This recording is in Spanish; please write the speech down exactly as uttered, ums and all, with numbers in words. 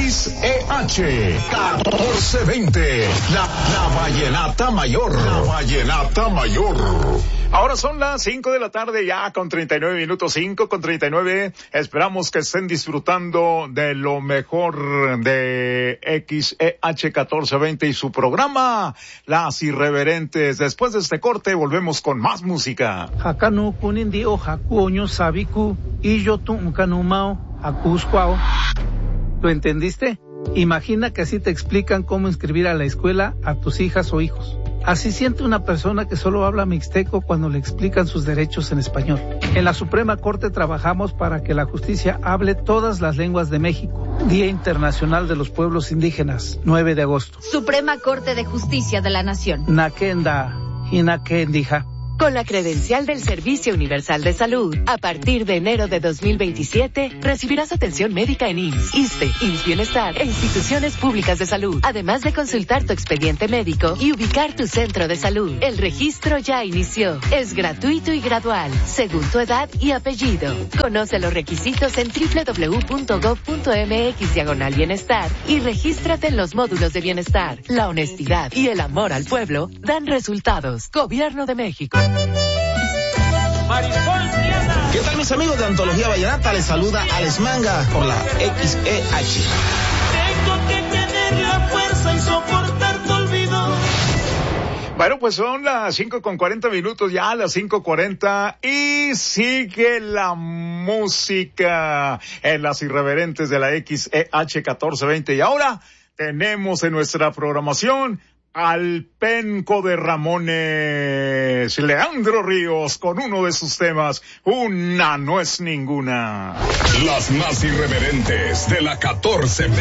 X E H catorce veinte, la, la vallenata mayor, la vallenata mayor. Ahora son las cinco de la tarde ya con treinta y nueve minutos, cinco con treinta y nueve. Esperamos que estén disfrutando de lo mejor de X E H catorce veinte y su programa, Las Irreverentes. Después de este corte volvemos con más música. Hakanu kunindi o hakuoño sabiku y yo tu kanumao hakusquao. ¿Lo entendiste? Imagina que así te explican cómo inscribir a la escuela a tus hijas o hijos. Así siente una persona que solo habla mixteco cuando le explican sus derechos en español. En la Suprema Corte trabajamos para que la justicia hable todas las lenguas de México. Día Internacional de los Pueblos Indígenas, nueve de agosto. Suprema Corte de Justicia de la Nación. Nakenda, Hinakendija. Con la credencial del Servicio Universal de Salud, a partir de enero de dos mil veintisiete, recibirás atención médica en I M S S, ISSSTE, I M S S Bienestar e instituciones públicas de salud, además de consultar tu expediente médico y ubicar tu centro de salud. El registro ya inició. Es gratuito y gradual, según tu edad y apellido. Conoce los requisitos en doble u doble u doble u punto gob punto eme equis diagonal bienestar y regístrate en los módulos de bienestar. La honestidad y el amor al pueblo dan resultados. Gobierno de México. ¿Qué tal, mis amigos de Antología Vallenata? Les saluda Alex Manga por la X E H. Tengo que tener la fuerza y soportar tu olvido. Bueno, pues son las cinco con cuarenta minutos, ya las cinco cuarenta, y sigue la música en Las Irreverentes de la X E H catorce veinte. Y ahora tenemos en nuestra programación al penco de Ramones, Leandro Ríos, con uno de sus temas, Una no es ninguna. Las más irreverentes de la catorce veinte.